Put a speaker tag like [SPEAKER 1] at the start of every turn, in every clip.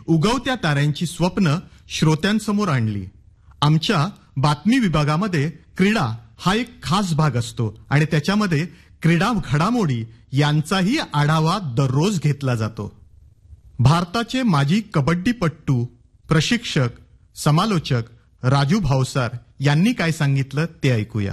[SPEAKER 1] उगवत्या ताऱ्यांची स्वप्न श्रोत्यांसमोर आणली. आमच्या बातमी विभागामध्ये क्रीडा हा एक खास भाग असतो आणि त्याच्यामध्ये क्रीडा घडामोडी यांचाही आढावा दररोज घेतला जातो. भारताचे माजी कबड्डीपट्टू, प्रशिक्षक, समालोचक राजू भावसार यांनी काय सांगितलं ते ऐकूया.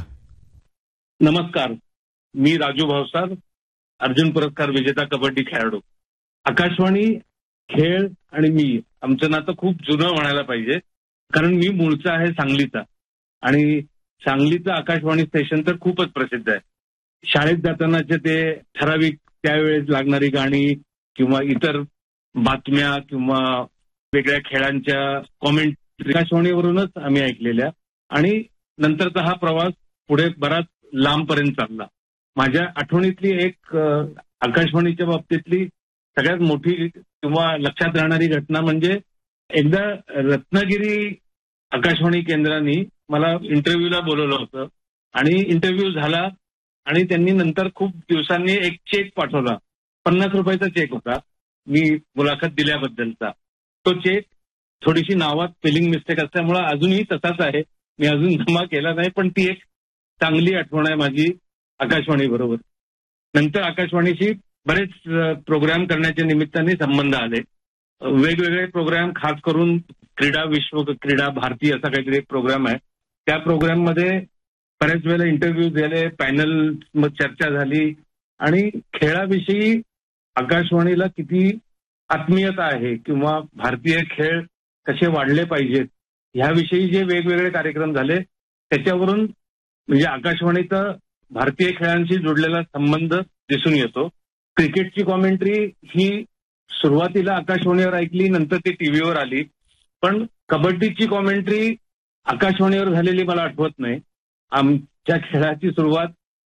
[SPEAKER 2] नमस्कार, मी राजू भावसार, अर्जुन पुरस्कार विजेता कबड्डी खेळाडू. आकाशवाणी, खेळ आणि मी आमचं नातं खूप जुनं म्हणायला पाहिजे, कारण मी मूळचा आहे सांगलीचा आणि सांगलीचं आकाशवाणी स्टेशन तर खूपच प्रसिद्ध आहे. शाळेत जातानाचे ते ठराविक त्यावेळेस लागणारी गाणी किंवा इतर बातम्या किंवा वेगळ्या खेळांच्या कॉमेंट आकाशवाणीवरूनच आम्ही ऐकलेल्या आणि नंतरचा हा प्रवास पुढे बराच लांबपर्यंत चालला. माझ्या आठवणीतली एक आकाशवाणीच्या बाबतीतली सगळ्यात मोठी किंवा लक्षात राहणारी घटना म्हणजे एकदा रत्नागिरी आकाशवाणी केंद्राने मला इंटरव्ह्यूला बोलवलं होतं आणि इंटरव्ह्यू झाला आणि त्यांनी नंतर खूप दिवसांनी एक चेक पाठवला. 50 रुपयाचा चेक होता मी मुलाखत दिल्याबद्दलचा. तो चेक थोडीशी नावात स्पेलिंग मिस्टेक असल्यामुळे अजूनही तसाच आहे, मी अजून जमा केला नाही, पण ती एक चांगली आठवण आहे माझी आकाशवाणी बरोबर. नंतर आकाशवाणीशी बरेच प्रोग्राम करण्याच्या निमित्ताने संबंध आले. वेगवेगळे प्रोग्राम, खास करून क्रीडा विश्व, क्रीडा भारती असा काहीतरी एक प्रोग्राम आहे. त्या प्रोग्राममध्ये बऱ्याच वेळेला इंटरव्ह्यू झाले, पॅनल चर्चा झाली आणि खेळाविषयी आकाशवाणीला किती आत्मीयता आहे किंवा भारतीय खेळ कसे वाढले पाहिजेत ह्याविषयी जे वेगवेगळे कार्यक्रम झाले त्याच्यावरून म्हणजे आकाशवाणीचा भारतीय खेळांशी जोडलेला संबंध दिसून येतो. क्रिकेटची कॉमेंट्री ही सुरुवातीला आकाशवाणीवर ऐकली, नंतर ती टीव्हीवर आली, पण कबड्डीची कॉमेंट्री आकाशवाणीवर झालेली मला आठवत नाही. आमच्या खेळाची सुरुवात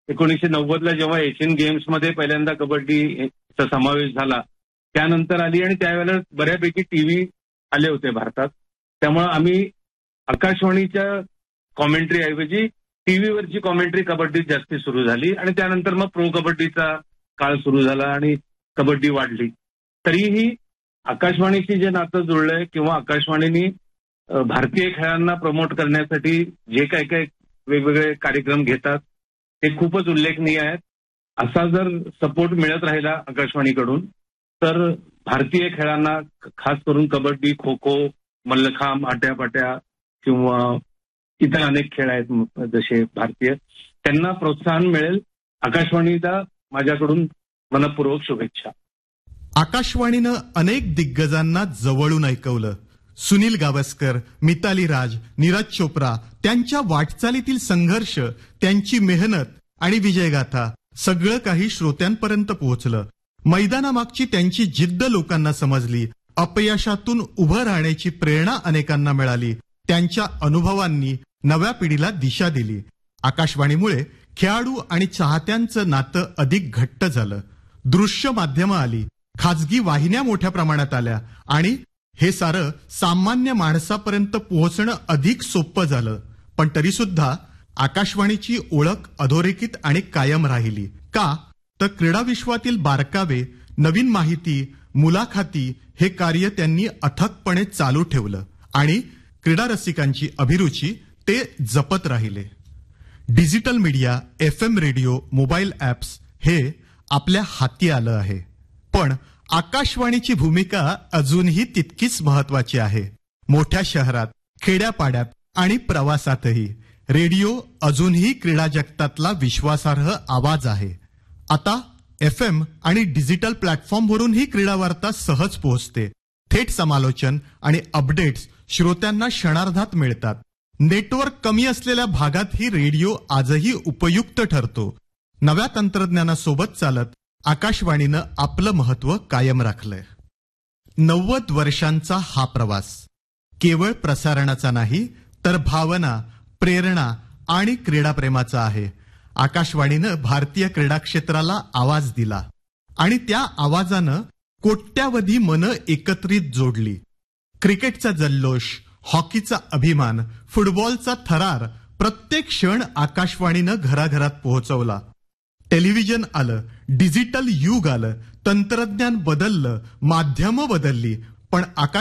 [SPEAKER 2] 1990ला जेव्हा एशियन गेम्समध्ये पहिल्यांदा कबड्डीचा समावेश झाला त्यानंतर आली आणि त्यावेळेला बऱ्यापैकी टीव्ही आले होते भारतात. त्यामुळे आम्ही आकाशवाणीच्या कॉमेंट्री ऐवजी टीव्हीवरची कॉमेंट्री कबड्डीत जास्ती सुरू झाली आणि त्यानंतर मग प्रो कबड्डीचा काळ सुरू झाला आणि कबड्डी वाढली. तरीही आकाशवाणीशी जे नातं जुळलंय किंवा आकाशवाणीने भारतीय खेळांना प्रमोट करण्यासाठी जे काही काही वेगवेगळे कार्यक्रम घेतात ते खूपच उल्लेखनीय आहेत. असा जर सपोर्ट मिळत राहिला आकाशवाणीकडून तर भारतीय खेळांना, खास करून कबड्डी, खो खो, मल्लखांब, आट्यापाट्या किंवा इतर अनेक खेळ आहेत जसे भारतीय, त्यांना प्रोत्साहन मिळेल. आकाशवाणीला माझ्याकडून मनपूर्वक शुभेच्छा.
[SPEAKER 1] आकाशवाणीनं अनेक दिग्गजांना जवळून ऐकवलं. सुनील गावस्कर, मिताली राज, नीरज चोप्रा, त्यांच्या वाटचालीतील संघर्ष, त्यांची मेहनत आणि विजयगाथा सगळं काही श्रोत्यांपर्यंत पोहोचलं. मैदानामागची त्यांची जिद्द लोकांना समजली. अपयशातून उभं राहण्याची प्रेरणा अनेकांना मिळाली. त्यांच्या अनुभवांनी नव्या पिढीला दिशा दिली. आकाशवाणीमुळे खेळाडू आणि चाहत्यांचं नातं अधिक घट्ट झालं. दृश्य माध्यमं आली, खाजगी वाहिन्या मोठ्या प्रमाणात आल्या आणि हे सारं सामान्य माणसापर्यंत पोहोचणं अधिक सोपं झालं. पण तरीसुद्धा आकाशवाणीची ओळख अधोरेखित आणि कायम राहिली. का तर क्रीडा विश्वातील बारकावे, नवीन माहिती, मुलाखती हे कार्य त्यांनी अथकपणे चालू ठेवलं आणि क्रीडा रसिकांची अभिरुची ते जपत राहिले. Digital media, FM radio, mobile apps हे आपल्या हाती आलं आहे, पण आकाशवाणीची भूमिका अजूनही तितकीच महत्वाची आहे. मोठ्या शहरात, खेड्यापाड्यात आणि प्रवासातही रेडिओ अजूनही क्रीडा जगतातला विश्वासार्ह आवाज आहे. आता FM आणि डिजिटल प्लॅटफॉर्मवरूनही क्रीडा वार्ता सहज पोहोचते. थेट समालोचन आणि अपडेट्स श्रोत्यांना क्षणार्धात मिळतात. नेटवर्क कमी असलेल्या भागातही रेडिओ आजही उपयुक्त ठरतो. नव्या तंत्रज्ञानासोबत चालत आकाशवाणीनं आपलं महत्व कायम राखलंय. 90 वर्षांचा हा प्रवास केवळ प्रसारणाचा नाही तर भावना, प्रेरणा आणि क्रीडाप्रेमाचा आहे. आकाशवाणीनं भारतीय क्रीडा क्षेत्राला आवाज दिला आणि त्या आवाजानं कोट्यावधी मनं एकत्रित जोडली. क्रिकेटचा जल्लोष, हॉकीचा अभिमान, फुटबॉलचा थरार प्रत्येक क्षण आकाशवाणीनं घराघरात पोहोचवला. टेलिव्हिजन आलं, डिजिटल युग आलं, तंत्रज्ञान बदललं, माध्यमं बदलली, पण